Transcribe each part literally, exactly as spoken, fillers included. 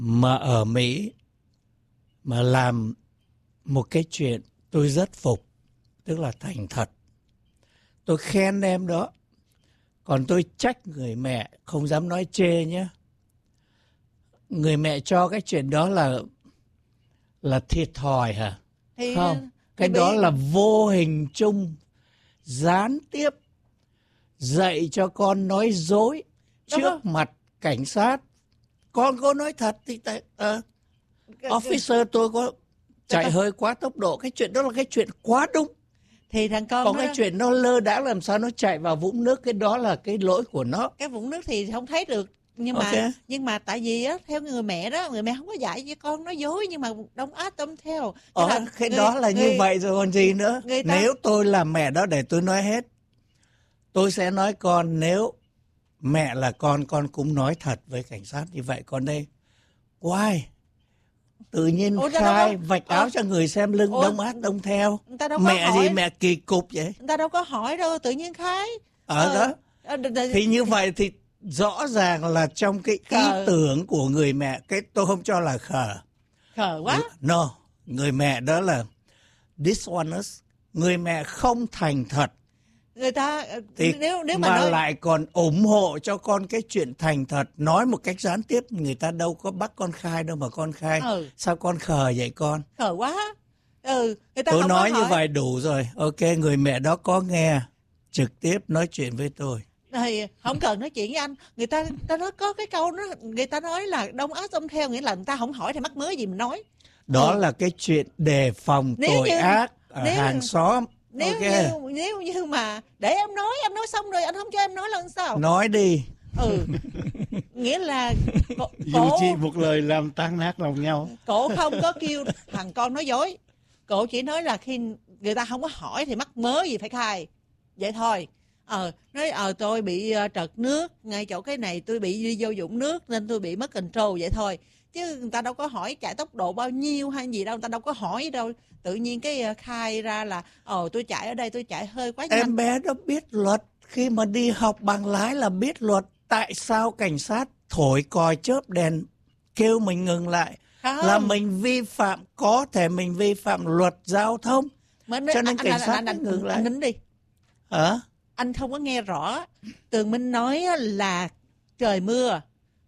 mà ở Mỹ mà làm một cái chuyện tôi rất phục, tức là thành thật. Tôi khen em đó. Còn tôi trách người mẹ, không dám nói chê nhé. Người mẹ cho cái chuyện đó là là thiệt thòi hả? Thì, không, cái thì đó bị... là vô hình chung, gián tiếp dạy cho con nói dối trước đó. mặt cảnh sát. Con có nói thật thì tại uh, officer tôi có chạy cái... hơi quá tốc độ. Cái chuyện đó là cái chuyện quá đúng. Thì thằng con Còn nó... cái chuyện nó lơ đãng làm sao nó chạy vào vũng nước, cái đó là cái lỗi của nó. Cái vũng nước thì không thấy được. Nhưng mà okay. nhưng mà tại vì á, theo người mẹ đó, người mẹ không có dạy với con nói dối, nhưng mà đông á tâm theo. Ờ, là cái người, đó là người, như vậy rồi còn gì nữa. người ta... Nếu tôi là mẹ đó, để tôi nói hết, tôi sẽ nói con, nếu mẹ là con, con cũng nói thật với cảnh sát như vậy. Còn đây, why? Tự nhiên Ủa, khai, có... vạch áo Ủa? cho người xem lưng. Ủa? Đông át đông theo. Mẹ hỏi... gì mẹ kỳ cục vậy? Người ta đâu có hỏi đâu, tự nhiên khai. Ở ờ, đó. ờ, đ- đ- Thì như vậy thì rõ ràng là trong cái ý khờ. tưởng của người mẹ, cái tôi không cho là khờ. Khờ quá. No, người mẹ đó là dishonest. Người mẹ không thành thật. Người ta thì nếu nếu mà, mà nói... lại còn ủng hộ cho con cái chuyện thành thật, nói một cách gián tiếp. Người ta đâu có bắt con khai đâu mà con khai. ừ. Sao con khờ vậy con? Khờ quá. Ừ, người ta tôi không nói có như hỏi. vậy đủ rồi. Ok, người mẹ đó có nghe, trực tiếp nói chuyện với tôi. Thì không cần nói chuyện với anh. Người ta ta nói có cái câu đó, người ta nói là đông áp tâm theo, nghĩa là người ta không hỏi thì mắc mớ gì mình nói. Đó ừ. là cái chuyện đề phòng nếu tội như, ác ở nếu, hàng xóm. Nếu okay. như nếu như mà để em nói, em nói xong rồi anh không cho em nói lần sao? Nói đi. Ừ. Nghĩa là cổ, dù chỉ một lời làm tan nát lòng nhau. Cổ không có kêu thằng con nói dối. Cổ chỉ nói là khi người ta không có hỏi thì mắc mớ gì phải khai. Vậy thôi. Ờ, nói ờ tôi bị uh, trật nước, ngay chỗ cái này tôi bị đi vô vũng nước nên tôi bị mất control, vậy thôi. Chứ người ta đâu có hỏi chạy tốc độ bao nhiêu hay gì đâu, người ta đâu có hỏi đâu. Tự nhiên cái uh, khai ra là ồ tôi chạy ở đây tôi chạy hơi quá nhanh. Em bé đó biết luật, khi mà đi học bằng lái là biết luật. Tại sao cảnh sát thổi còi chớp đèn kêu mình ngừng lại? Không. Là mình vi phạm, có thể mình vi phạm luật giao thông. Mình, cho nên anh, cảnh anh, sát anh, anh, ngừng anh, lại. Anh nín đi. Hả? Anh không có nghe rõ. Tường Minh nói là trời mưa,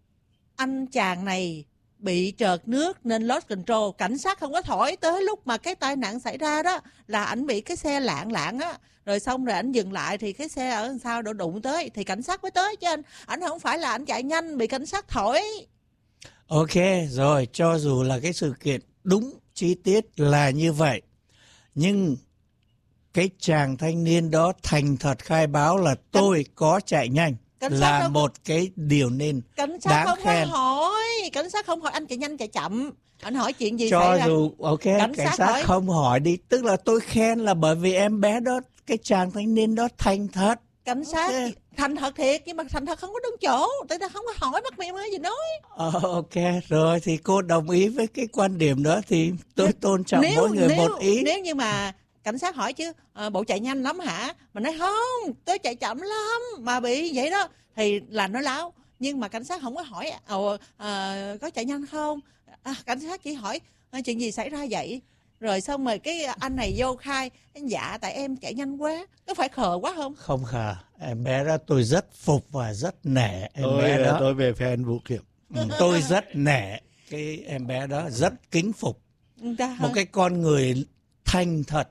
anh chàng này bị trợt nước nên lost control. Cảnh sát không có thổi tới lúc mà cái tai nạn xảy ra đó, là ảnh bị cái xe lạng lạng á, rồi xong rồi ảnh dừng lại thì cái xe ở sau đổ đụng tới thì cảnh sát mới tới chứ anh. Ảnh không phải là ảnh chạy nhanh bị cảnh sát thổi. Ok, rồi cho dù là cái sự kiện đúng chi tiết là như vậy, nhưng cái chàng thanh niên đó thành thật khai báo là tôi Cảnh... có chạy nhanh, là không... một cái điều nên cảnh sát đáng không khen. có hỏi, cảnh sát không hỏi anh chạy nhanh chạy chậm, anh hỏi chuyện gì cho xảy ra. dù ok cảnh, cảnh sát, sát hỏi... không hỏi đi, tức là tôi khen là bởi vì em bé đó, cái chàng thanh niên đó thành thật. Cảnh sát okay. Thành thật thiệt, nhưng mà thành thật không có đúng chỗ, tại ta không có hỏi bắt mẹ mới gì nói. Ờ, ok, rồi thì cô đồng ý với cái quan điểm đó thì tôi tôn trọng nếu, mỗi người nếu, một ý. Nếu như mà cảnh sát hỏi chứ à, bộ chạy nhanh lắm hả? Mà nói không, tôi chạy chậm lắm mà bị vậy đó thì là nói láo. Nhưng mà cảnh sát không có hỏi ồ à, có chạy nhanh không? À, cảnh sát chỉ hỏi à, chuyện gì xảy ra vậy? Rồi xong rồi cái anh này vô khai, dạ tại em chạy nhanh quá. Có phải khờ quá không? Không khờ, em bé đó tôi rất phục và rất nể em tôi, bé đó. Tôi về fan Vũ Kiểm. Ừ, tôi rất nể cái em bé đó, rất kính phục. Đã một cái con người thành thật.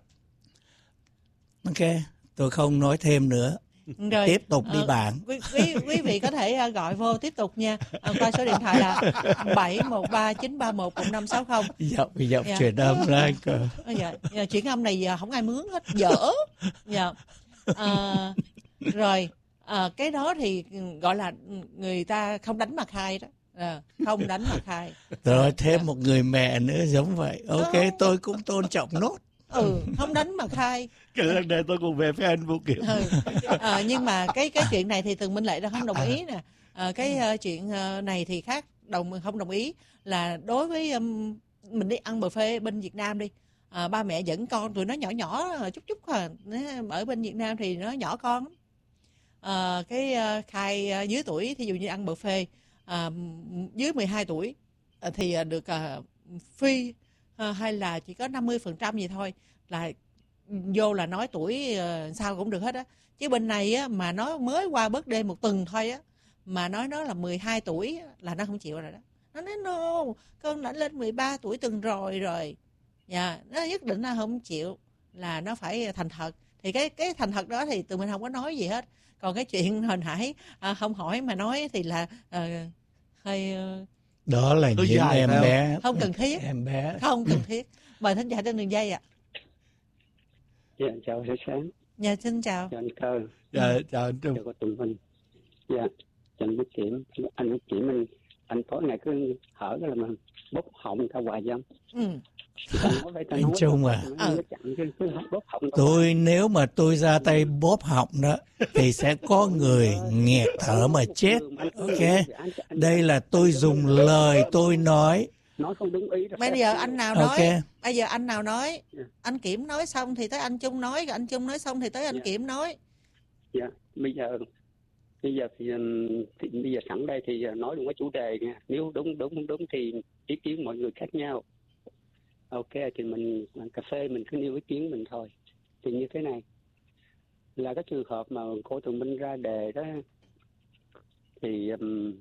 Ok, tôi không nói thêm nữa. Rồi, tiếp tục đi uh, bạn. Quý, quý, quý vị có thể uh, gọi vô tiếp tục nha. Uh, qua số điện thoại là bảy một ba chín ba một một năm sáu không. Giọng giọng yeah. Chuyển âm ra cơ. Dạ, dạ, chuyển âm này giờ không ai mướn hết, dở. Dạ. Uh, rồi, uh, cái đó thì gọi là người ta không đánh mà khai đó. À, không đánh mà khai. Rồi à, thêm à. một người mẹ nữa giống vậy. Ok, à. tôi cũng tôn trọng nốt. Ừ, không đánh mà khai. Cái lần này tôi cũng về với anh Vũ Kiểm. Ừ. À, nhưng mà cái cái chuyện này thì Tường Minh Lệ đã không đồng ý nè. À, cái uh, chuyện uh, này thì khác, đồng không đồng ý là đối với um, mình đi ăn buffet bên Việt Nam đi. À, ba mẹ dẫn con tụi nó nhỏ nhỏ chút chút à. Ở bên Việt Nam thì nó nhỏ con. À, cái uh, khai uh, dưới tuổi, thí dụ như ăn buffet à, dưới mười hai tuổi thì được uh, free uh, hay là chỉ có năm mươi phần trăm gì thôi, là vô là nói tuổi uh, sao cũng được hết á. Chứ bên này á, mà nó mới qua birthday một tuần thôi á, mà nói nó là mười hai tuổi là nó không chịu rồi đó. Nó nói no, con đã lên mười ba tuổi tuần rồi rồi. Dạ, nó nhất định là không chịu, là nó phải thành thật. Thì cái cái thành thật đó thì tụi mình không có nói gì hết. Còn cái chuyện hồi nãy à, không hỏi mà nói thì là à, hơi uh, đó là Tôi những dài em phải không? bé không cần thiết, em bé không cần thiết. Mời thính giả trên đường dây ạ. Dạ, chào Sáng Sáng. Dạ, xin chào. Chào anh Cơ. Dạ, chào anh Trung. Chào cô Tùng Vinh. Dạ, chào anh Đức Kiểm. Anh Đức Kiểm, anh, anh tối ngày cứ hở cái là mình bóp họng ta hoài dâm. Ừ. Anh Trung à, Ừ. tôi nếu mà tôi ra tay bóp họng đó thì sẽ có người nghẹt thở mà chết. Ok, đây là tôi dùng lời tôi nói. Nói không đúng ý. Bây giờ anh nào nói, Ok. bây giờ anh nào nói, anh Kiểm nói xong thì tới anh Trung nói, rồi anh Trung nói xong thì tới anh Dạ. Kiểm nói. Dạ, bây giờ bây giờ thì, thì bây giờ sẵn đây thì nói đúng cái chủ đề nha. Nếu đúng đúng không đúng thì ý kiến mọi người khác nhau. Ok, thì mình làm cà phê mình cứ nêu ý kiến mình thôi. Thì như thế này là cái trường hợp mà cô Tùng Minh ra đề đó thì um,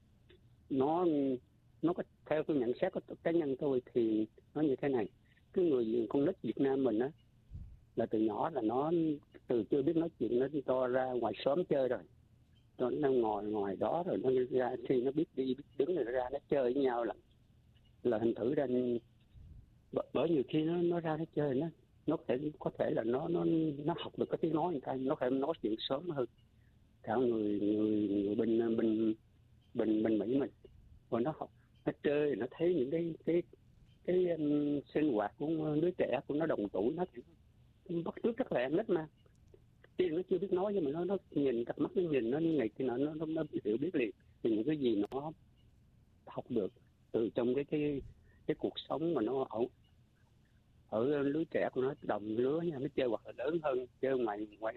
nó nó có theo tôi nhận xét của cá nhân tôi thì nó như thế này. Cái người con nít Việt Nam mình á là từ nhỏ là nó từ chưa biết nói chuyện nó cho ra ngoài xóm chơi rồi, nó nó ngồi ngoài đó rồi nó ra khi nó biết đi biết đứng rồi nó ra nó chơi với nhau là là hình thử ra. Bởi nhiều khi nó nó ra nó chơi nó nó có thể có thể là nó nó nó học được cái tiếng nói người ta, nó phải nói chuyện sớm hơn cả người người, người bên bên bên bên Mỹ mình. Rồi nó học nó chơi nó thấy những cái cái cái um, sinh hoạt của đứa trẻ của nó đồng tuổi, nó bắt chước rất là em nít mà tuy nó chưa biết nói nhưng mà nó nó nhìn cặp mắt nó nhìn nó ngày khi nó nó nó hiểu biết liền thì những cái gì nó học được từ trong cái cái cái cuộc sống mà nó ở ở lứa trẻ của nó đồng lứa nha, nó chơi hoặc là lớn hơn chơi ngoài ngoài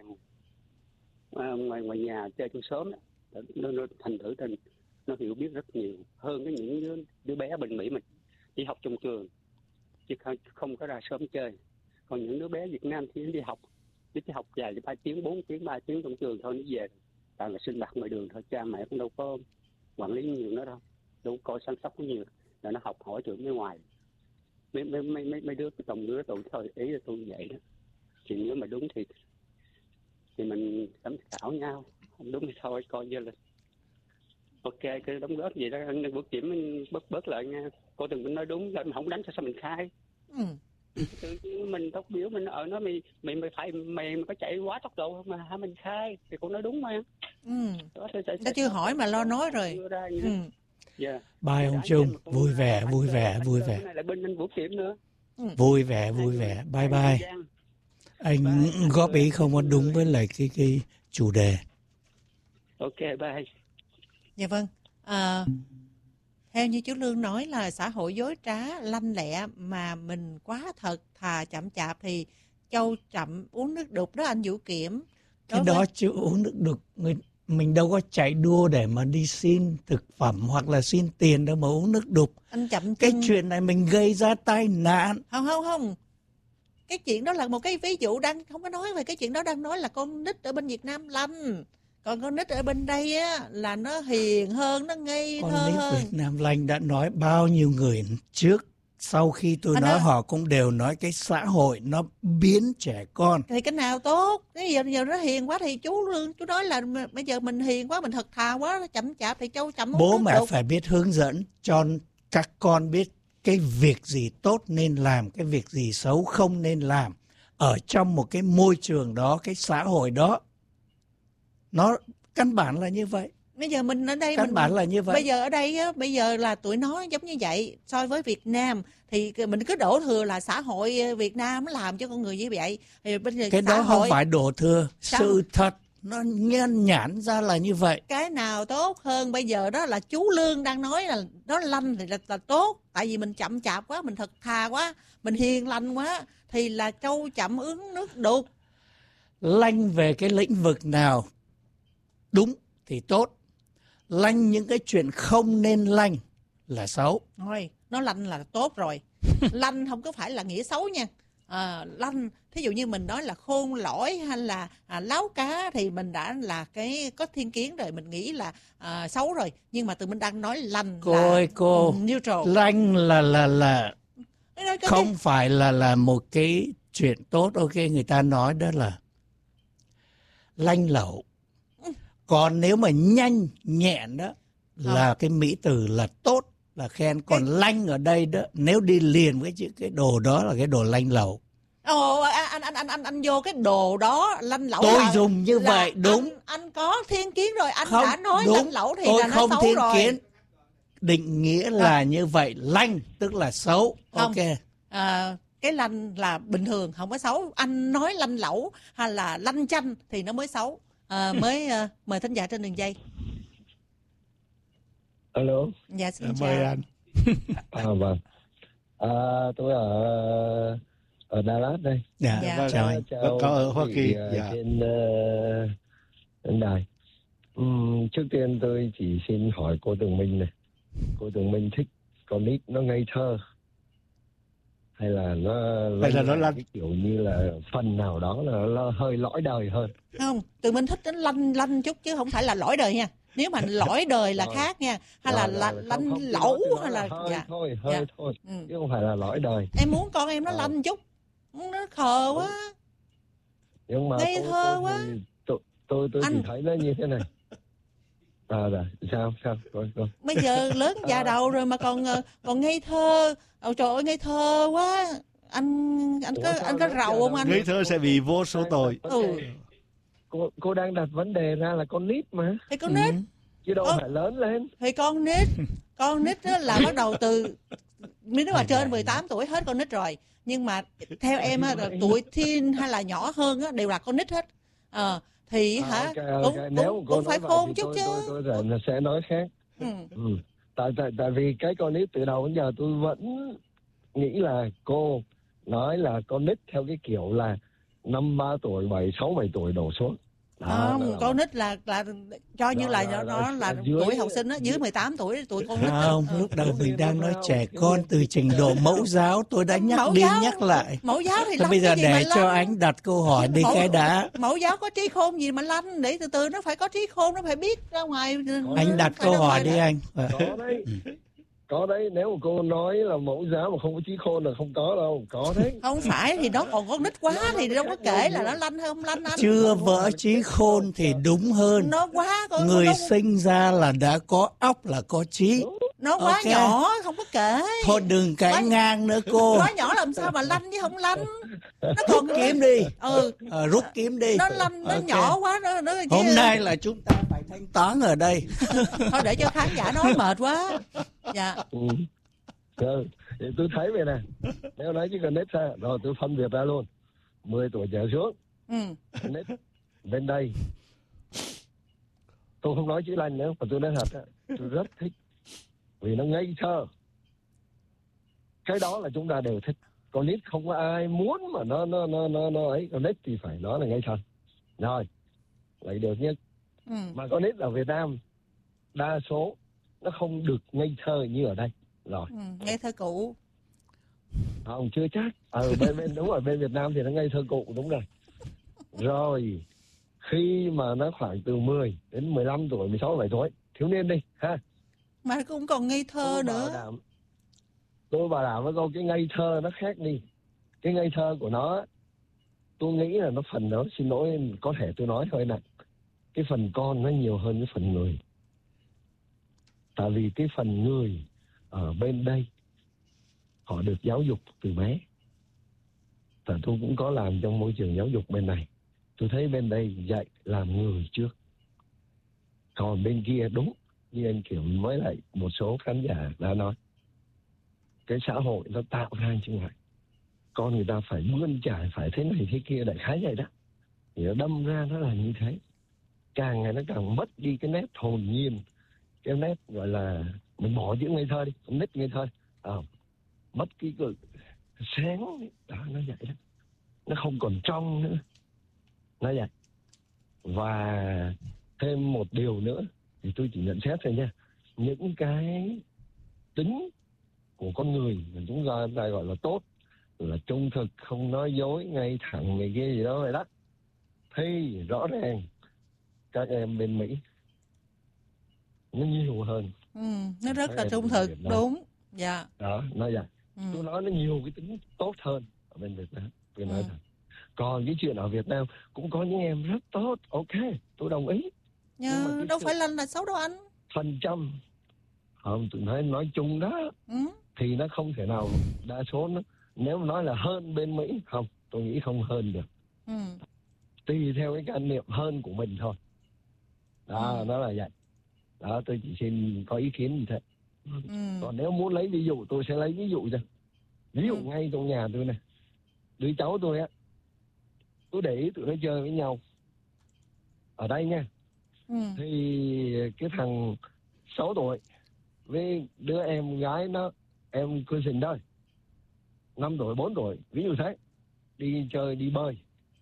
ngoài ngoài nhà chơi trong xóm đó. Nó, nó thành thử thành nó hiểu biết rất nhiều hơn cái những đứa, đứa bé bên Mỹ mình chỉ học trong trường chứ không, không có ra sớm chơi. Còn những đứa bé Việt Nam thì nó đi học chỉ học dài ba tiếng bốn tiếng ba tiếng trong trường thôi, nó về toàn là sinh hoạt ngoài đường thôi, cha mẹ cũng đâu có quản lý nhiều nữa đâu, đâu có coi chăm sóc nhiều, là nó học hỏi trường bên ngoài. mấy mấy mấy mấy, mấy đứa đồng đứa tụi thôi ý là tôi vậy đó. Thì nếu mà đúng thì thì mình tham khảo nhau, không đúng thì thôi coi như là ok cái đóng góp gì đó anh bữa kiểm mình bớt bớt lại nha. Cô từng mình nói đúng là mình không đánh sao mình khai. Ừ. Tự mình tóc biểu mình ở nó mày mày mày phải mày, mày có chạy quá tốc độ không mà hả mình khai thì cô nói đúng mà. Ừ. Nó chưa hỏi mà lo nói rồi. Ừ. Yeah. Bye ông Trung, vui vẻ, vui vẻ, vui vẻ. Lại bên anh Vũ Kiểm nữa. Vui vẻ, vui vẻ. Bye bye. Anh góp ý không có đúng với lại cái cái chủ đề. Ok, bye. Dạ vâng. À, theo như chú Lương nói là xã hội dối trá, lanh lẹ mà mình quá thật thà chậm chạp thì châu chậm uống nước đục đó anh Vũ Kiểm. Cái đó với... chứ uống nước đục người mình đâu có chạy đua để mà đi xin thực phẩm hoặc là xin tiền đâu mà uống nước đục. Anh chậm cái chân. Chuyện này mình gây ra tai nạn. Không không không. Cái chuyện đó là một cái ví dụ, đang không có nói về cái chuyện đó, đang nói là con nít ở bên Việt Nam lanh. Còn con nít ở bên đây á là nó hiền hơn, nó ngây con thơ nít hơn. Việt Nam lanh đã nói bao nhiêu người trước sau khi tôi anh nói ơi, họ cũng đều nói cái xã hội nó biến trẻ con. Thì cái nào tốt? Cái giờ giờ nó hiền quá thì chú Lương chú nói là bây giờ mình hiền quá, mình thật thà quá, nó chậm chạp thì châu chậm. Bố mẹ đục. Phải biết hướng dẫn cho các con biết cái việc gì tốt nên làm, cái việc gì xấu không nên làm ở trong một cái môi trường đó, cái xã hội đó. Nó căn bản là như vậy. Bây giờ mình ở đây căn mình, bản là như vậy. Bây giờ ở đây á, bây giờ là tụi nó giống như vậy. So với Việt Nam thì mình cứ đổ thừa là xã hội Việt Nam nó làm cho con người như vậy. Thì bây giờ cái đó hội... không phải đổ thừa, Sao? Sự thật nó nhan nhản ra là như vậy. Cái nào tốt hơn bây giờ đó là chú Lương đang nói là nó lanh thì là, là tốt. Tại vì mình chậm chạp quá, mình thật thà quá, mình hiền lành quá thì là trâu chậm uống nước đục. Lanh về cái lĩnh vực nào đúng thì tốt. Lanh những cái chuyện không nên lanh là xấu. Thôi, nó lanh là tốt rồi. Lanh không có phải là nghĩa xấu nha. À, lanh, thí dụ như mình nói là khôn lỏi hay là à, láo cá thì mình đã là cái có thiên kiến rồi, mình nghĩ là à, xấu rồi. Nhưng mà tụi mình đang nói lanh Cô là ơi cô, neutral. lanh là là là Cái- cái- không phải là là một cái chuyện tốt. Ok, người ta nói đó là lanh lẩu. Còn nếu mà nhanh nhẹn đó là cái mỹ từ là tốt, là khen. Còn lanh ở đây đó, nếu đi liền với chữ cái đồ đó là cái đồ lanh lẩu. Ồ, anh anh anh anh anh vô cái đồ đó lanh lẩu. Tôi là, dùng như là vậy, đúng. Anh, anh có thiên kiến rồi, anh Không, đã nói đúng. lanh lẩu thì Tôi là nó không xấu thiên rồi. kiến. Định nghĩa là như vậy. Lanh tức là xấu. Không. Ok. À, cái lanh là bình thường, không có xấu. Anh nói lanh lẩu hay là lanh chanh thì nó mới xấu. À, mới uh, mời thính giả trên đường dây. Alo. Dạ xin À, chào. mời anh. À vâng. À, tôi ở ở Dallas đây. Dạ, Dạ. Vâng, chào anh. Chào có ở Hoa quý Kỳ. vị, uh, Dạ. trên uh, trên đài. Uhm, trước tiên tôi chỉ xin hỏi cô Tường Minh này. Cô Tường Minh thích con nít nó ngây thơ hay là nó Hay là nó lanh? cái kiểu như là phần nào đó là nó hơi lõi đời hơn? Không, tụi mình thích đến lanh lanh chút chứ không phải là lõi đời nha. Nếu mà lõi đời là Rồi. khác nha. Hay là Rồi, la- rồi, không, lanh không, tôi lẩu nói- tôi hay nói là hơi dạ. thôi, hơi Dạ. thôi, Ừ. chứ không phải là lõi đời. Em muốn con em nó Ờ. lanh chút. Nó khờ quá. Nhưng mà Ngây tôi, thơ tôi, quá. thì- tôi tôi tôi Anh- chỉ thấy nó như thế này. À, rồi sao sao rồi rồi. Bây giờ lớn già đầu rồi mà còn ờ, còn ngây thơ. Ôi trời ơi ngây thơ quá. Anh anh có Ủa, sao anh có lớn rầu già không đầu? anh? Ngây thơ sẽ bị vô số tội. Ừ. Cô cô đang đặt vấn đề ra là con nít mà, Thì con nít, Ừ. chứ đâu Ờ. phải lớn lên. thì con nít, con nít đó là bắt đầu từ nếu mà trên mười tám tuổi hết con nít rồi. Nhưng mà theo em á, là tuổi teen hay là nhỏ hơn á, đều là con nít hết. Ờ, thì À, hả ok, cũng, ok. Nếu cũng, cô cũng phải nói vậy khôn thì chút tôi, chứ. tôi tôi tôi sẽ nói khác. Ừ. Ừ. Tại tại tại vì cái con nít từ đầu đến giờ tôi vẫn nghĩ là cô nói là con nít theo cái kiểu là năm ba tuổi, bảy sáu bảy tuổi đổ xuống. Đó, Không, đó là- con nít là là cho như Rồi, là rồi, nó, nó rồi, là dưới- tuổi học sinh á, dưới mười tám tuổi tuổi con nít. Không, Ờ. lúc đầu Đúng mình rồi, đang đúng nói rồi, trẻ đúng con rồi. từ trình độ mẫu giáo. Tôi đã nhắc Mẫu đi giáo- nhắc lại. Mẫu giáo thì Thôi lanh bây giờ cái gì mà để cho lanh? anh đặt câu hỏi đi Mẫu- cái đã. Mẫu giáo có trí khôn gì mà lanh, để từ từ nó phải có trí khôn, nó phải biết ra ngoài. Anh đặt phải câu ra hỏi ngoài đi là- anh. Ờ. Có đấy. Có đấy, nếu mà cô nói là mẫu giáo mà không có trí khôn là không có đâu. Có đấy. Không phải thì nó còn con nít quá thì đâu có kể là nó lanh hay không lanh anh. Chưa vỡ trí khôn thì đúng hơn. Nó quá con Người nó, sinh ra là đã có óc là có trí. nó quá Ok. nhỏ không có kể. Thôi đừng cãi Nói- ngang nữa cô. Nó nhỏ làm sao mà lanh chứ không lanh. Nó còn Kiếm đi. Ừ, Ờ, rút kiếm đi. nó lanh nó Ok. nhỏ quá nó nó Hôm nay là chúng ta phải thanh toán ở đây. thôi để cho khán giả nói mệt quá. Dạ. Ừ. Ừ. Thì tôi thấy vậy nè. Nếu nói chứ con nít ha, rồi tôi phân biệt ra luôn. mười tuổi trở xuống. Ừ. Con nít bên đây. Tôi không nói chữ lanh nữa, mà tôi nói thật á, tôi rất thích. Vì nó ngây thơ. Cái đó là chúng ta đều thích. Con nít không có ai muốn mà nó nó nó nó, nó ấy. Con nít thì phải nói là ngây thơ. Rồi. Vậy được nhất. Ừ. Mà con nít ở Việt Nam đa số nó không được ngây thơ như ở đây. Rồi. Ừ. Nghe thơ cụ. Không, chưa chắc. Ở bên bên đúng rồi, bên Việt Nam thì nó ngây thơ cụ, đúng rồi. Rồi khi mà nó khoảng từ mười đến mười lăm tuổi, mười sáu, mười bảy tuổi, thiếu niên đi ha. Mà cũng còn ngây thơ Tôi nữa. bảo đảm, tôi bảo đảm với cô cái ngây thơ nó khác đi. Cái ngây thơ của nó, tôi nghĩ là nó phần đó, xin lỗi có thể tôi nói hơi nặng. Cái phần con nó nhiều hơn cái phần người. Tại vì cái phần người ở bên đây họ được giáo dục từ bé. Và tôi cũng có làm trong môi trường giáo dục bên này. Tôi thấy bên đây dạy làm người trước. Còn bên kia đúng như anh Kiểm mới lại một số khán giả đã nói. Cái xã hội nó tạo ra như vậy. Con người ta phải bươn trải, phải thế này thế kia, đại khái vậy đó. Thì nó đâm ra nó là như thế. Càng ngày nó càng mất đi cái nét hồn nhiên. Cái nét gọi là mình bỏ chữ ngây thơ đi, nít ngây thơ. À, mất cái cực sáng đó, nó vậy đó. Nó không còn trong nữa. Nó vậy. Và thêm một điều nữa thì tôi chỉ nhận xét thôi nha. Những cái tính của con người mà chúng ta gọi là tốt, là trung thực, không nói dối, ngay thẳng này kia gì đó vậy đó, thì rõ ràng các em bên Mỹ nó nhiều hơn. Ừ, nó rất các là em trung bên thực, Việt Nam. đúng. Dạ. Đó, nói vậy. Ừ. Tôi nói nó nhiều cái tính tốt hơn ở bên Việt Nam. Tôi nói Ừ. thật. Còn cái chuyện ở Việt Nam cũng có những em rất tốt, ok, tôi đồng ý. Nhưng mà Nhưng cái đâu sự- phải là là xấu đâu anh. Phần trăm, không, tôi nói nói chung đó, Ừ. thì nó không thể nào, đa số nó, nếu mà nói là hơn bên Mỹ, không, tôi nghĩ không hơn được. Ừ. Tùy theo cái quan niệm hơn của mình thôi. Đó, Ừ. nó là vậy. Đó, tôi chỉ xin có ý kiến như thế. Ừ. Còn nếu muốn lấy ví dụ, tôi sẽ lấy ví dụ cho. Ví dụ Ừ. ngay trong nhà tôi này, đứa cháu tôi á, tôi để ý tụi nó chơi với nhau. Ở đây nha, Ừ. thì cái thằng sáu tuổi với đứa em gái nó, em cousin thôi, năm tuổi, bốn tuổi, ví dụ thế, đi chơi, đi bơi.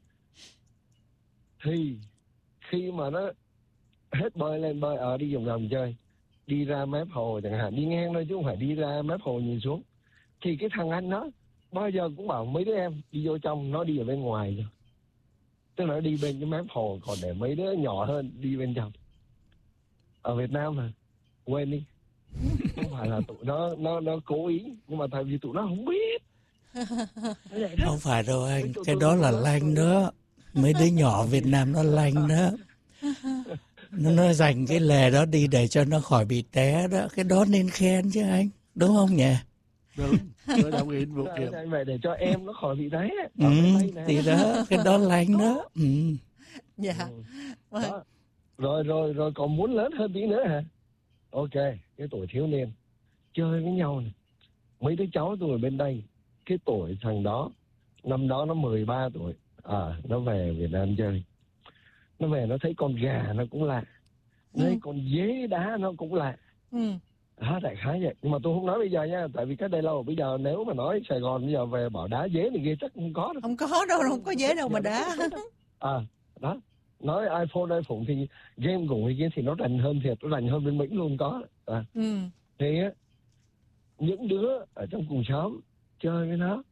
Thì khi mà nó hết bơi lên bơi, ở đi vòng vòng chơi, đi ra mép hồ chẳng hạn, đi ngang thôi chứ không phải đi ra mép hồ nhìn xuống, thì cái thằng anh nó bao giờ cũng bảo mấy đứa em đi vô trong, nó đi ở bên ngoài thôi. Tức là nó đi bên cái mép hồ, còn để mấy đứa nhỏ hơn đi bên trong. Ở Việt Nam mà quên đi, không phải là tụi nó nó nó cố ý, nhưng mà tại vì tụi nó không biết. Vậy đó. Không phải đâu anh, Tôi- cái tôi- đó tôi là nói- lanh đó. Mấy đứa nhỏ Việt Nam nó lanh đó. Nó, nó dành cái lề đó đi để cho nó khỏi bị té đó. Cái đó nên khen chứ anh. Đúng không nhỉ? Đúng, tôi đồng ý một Là kiểu. anh về để cho em nó khỏi bị té. Ừ, Ở bên đây nè. thì đó, cái đó lanh đó. Ừ. Dạ. Ừ. Vâng. Đó. Rồi rồi rồi còn muốn lớn hơn tí nữa hả? Ok, cái tuổi thiếu niên chơi với nhau này. Mấy đứa cháu tôi ở bên đây, cái tuổi thằng đó, năm đó nó mười ba tuổi, à, nó về Việt Nam chơi. Nó về nó thấy con gà nó cũng lạ, nó thấy Ừ. con dế đá nó cũng lạ. Ừ. Đó, đại khái vậy. Nhưng mà tôi không nói bây giờ nha, tại vì cách đây lâu. Bây giờ nếu mà nói Sài Gòn bây giờ về bảo đá dế này kia chắc không có đâu. Không có đâu, không có dễ đâu mà đá. À, đó. Nói iPhone, iPhone thì game của người kia thì nó rành hơn thiệt, nó rành hơn bên Mỹ luôn có. À. Ừ. Thì á, những đứa ở trong cùng xóm chơi với nó,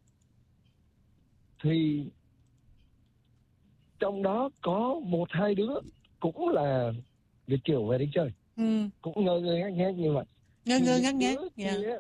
thì trong đó có một hai đứa cũng là Việt kiều về đi chơi, Ừ. cũng ngơ ngơ ngác ngác như vậy. Ngơ Thì ngơ những ngác ngác. đứa Dạ. kia,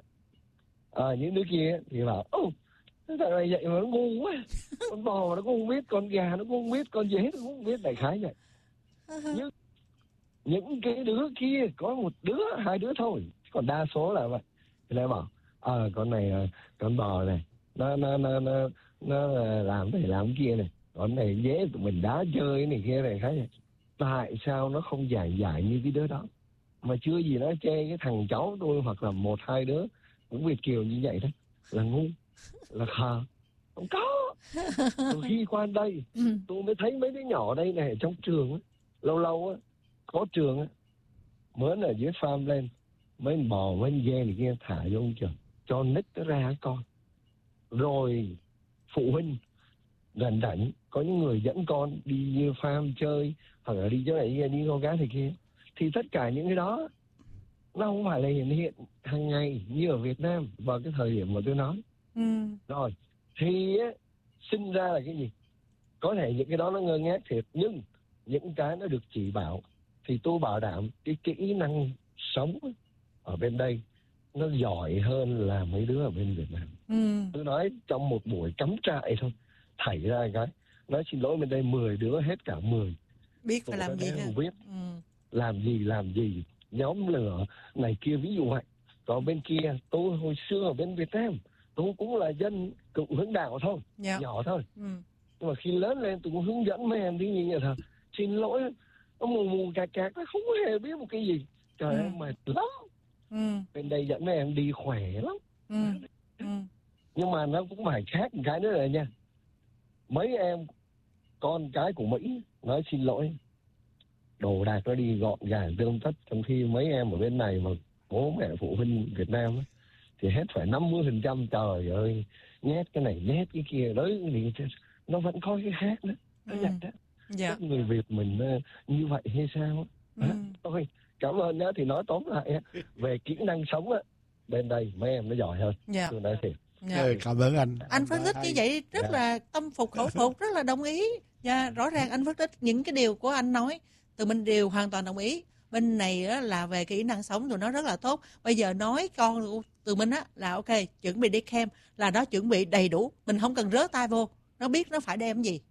à, những đứa kia thì bảo ô, cái thằng này vậy mà nó ngu quá, con bò nó cũng không biết, con gà nó cũng không biết, con dế nó cũng không biết, đại khái vậy. Nhưng những cái đứa kia có một đứa hai đứa thôi, còn đa số là vậy. Thì lại bảo ờ à, con này là con bò này, nó nó nó nó nó làm này làm kia này, con này dễ tụi mình đá chơi này kia này khá vậy. Tại sao nó không dài dài như cái đứa đó? Mà chưa gì nó chê cái thằng cháu tôi hoặc là một hai đứa cũng Việt kiều như vậy đó là ngu, là khờ. Không có. Từ khi qua đây Ừ. tôi mới thấy mấy đứa nhỏ đây này trong trường á, lâu lâu á có trường á, mới ở dưới farm lên, mấy con bò mấy con dê này kia thả vô trường cho nít nó ra con. Rồi phụ huynh rảnh rảnh có những người dẫn con đi như farm chơi, hoặc là đi chỗ này kia, đi con cá thì kia, thì tất cả những cái đó nó không phải là hiện hiện hàng ngày như ở Việt Nam vào cái thời điểm mà tôi nói. Ừ. Rồi thì á, sinh ra là cái gì? Có thể những cái đó nó ngơ ngác thiệt, nhưng những cái nó được chỉ bảo thì tôi bảo đảm cái kỹ năng sống ở bên đây nó giỏi hơn là mấy đứa ở bên Việt Nam. Ừ. Tôi nói trong một buổi cắm trại thôi, thảy ra cái nói xin lỗi bên đây mười đứa hết cả mười. Biết phải Tụi nó làm gì đều ha. biết Ừ. làm gì làm gì, nhóm lửa này kia ví dụ vậy. Còn bên kia tôi hồi xưa ở bên Việt Nam tôi cũng là dân cựu hướng đạo thôi, Dạ. nhỏ thôi. Ừ. Nhưng mà khi lớn lên tôi cũng hướng dẫn mấy em tí như vậy thôi. Xin lỗi, nó mù mù cạc cạc, nó không hề biết một cái gì. Trời ơi, Ừ. mệt lắm. Ừ. Bên đây dẫn mấy em đi khỏe lắm. Ừ. Ừ. Nhưng mà nó cũng phải khác một cái nữa là nha. Mấy em con cái của Mỹ nói xin lỗi, đồ đạc nó đi gọn gàng tươm tất, trong khi mấy em ở bên này mà bố mẹ phụ huynh Việt Nam á, thì hết phải năm mươi phần trăm. Trời ơi, nhét cái này nhét cái kia đấy, thì nó vẫn có cái khác nữa. Nó Ừ. nhận đó. Dạ. Các người Việt mình uh, như vậy hay sao? Ừ. À, thôi, cảm ơn nhá. Thì nói tóm lại á, về kỹ năng sống á, bên đây mấy em nó giỏi hơn. Dạ. Tôi nói thiệt. Dạ. Ừ, cảm ơn anh. Anh phân tích như vậy rất Dạ. là tâm phục khẩu phục, rất là đồng ý. Dạ, rõ ràng anh phân tích những cái điều của anh nói, tụi mình đều hoàn toàn đồng ý. Bên này á, là về kỹ năng sống tụi nó rất là tốt. Bây giờ nói con của tụi mình á là ok, chuẩn bị đi camp là nó chuẩn bị đầy đủ, mình không cần rớ tay vô, nó biết nó phải đem gì.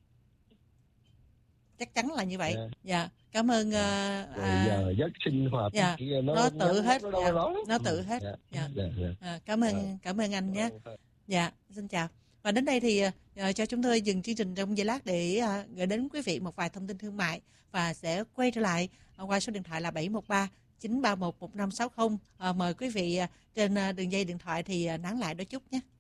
Chắc chắn là như vậy. Dạ. Dạ, cảm ơn. Uh, Rồi à, giờ giấc sinh hoạt dạ. kia nó, Nó tự nhắm hết, mắt nó đâu dạ. nói. Nó tự hết. Dạ. Dạ. Dạ. Dạ. à, cảm ơn, Dạ. cảm ơn anh nhé. Dạ, xin chào. Và đến đây thì uh, cho chúng tôi dừng chương trình trong giây lát để uh, gửi đến quý vị một vài thông tin thương mại và sẽ quay trở lại uh, qua số điện thoại là bảy một ba chín ba một một năm sáu không. Uh, mời quý vị uh, trên uh, đường dây điện thoại thì uh, nán lại đôi chút nhé.